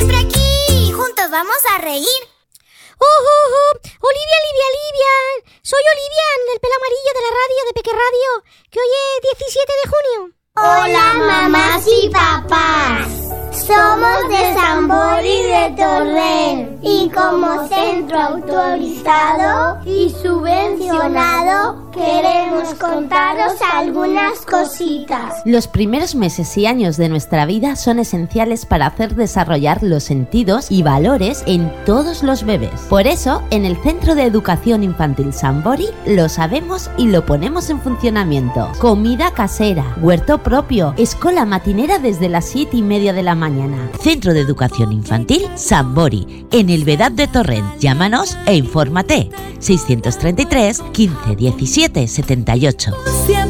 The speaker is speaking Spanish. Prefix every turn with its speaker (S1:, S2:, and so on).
S1: siempre aquí. Juntos vamos a reír.
S2: Olivia. Soy Olivia, el pelo amarillo de la radio, de Peque Radio, que hoy es 17 de junio.
S3: Hola, mamás y papás. Somos de Sambori de Torrent y como centro autorizado y subvencionado queremos contaros algunas cositas.
S4: Los primeros meses y años de nuestra vida son esenciales para hacer desarrollar los sentidos y valores en todos los bebés. Por eso, en el Centro de Educación Infantil Sambori lo sabemos y lo ponemos en funcionamiento. Comida casera, huerto propio, escuela matinera desde las 7:30 de la mañana. Centro de Educación Infantil Sambori, en el Vedad de Torrent. Llámanos e infórmate. 633 15 17 78.